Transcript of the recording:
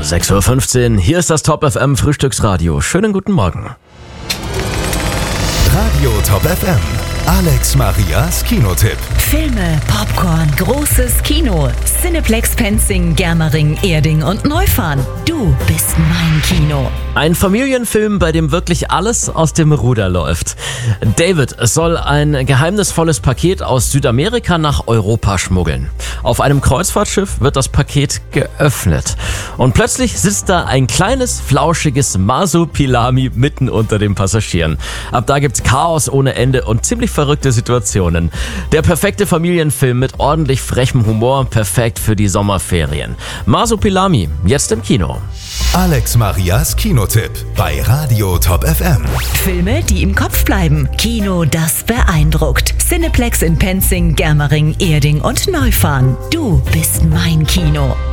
6:15 Uhr, hier ist das Top FM Frühstücksradio. Schönen guten Morgen. Radio Top FM. Alex Marias Kinotipp. Filme, Popcorn, großes Kino. Cineplex Penzing, Germering, Erding und Neufahren. Du bist mein Kino. Ein Familienfilm, bei dem wirklich alles aus dem Ruder läuft. David soll ein geheimnisvolles Paket aus Südamerika nach Europa schmuggeln. Auf einem Kreuzfahrtschiff wird das Paket geöffnet. Und plötzlich sitzt da ein kleines, flauschiges Masupilami mitten unter den Passagieren. Ab da gibt's Chaos ohne Ende und ziemlich verrückte Situationen. Der perfekte Familienfilm mit ordentlich frechem Humor, perfekt für die Sommerferien. Masupilami, jetzt im Kino. Alex Marias Kinotipp bei Radio Top FM. Filme, die im Kopf bleiben. Kino, das beeindruckt. Cineplex in Penzing, Germering, Erding und Neufahren. Du bist mein Kino.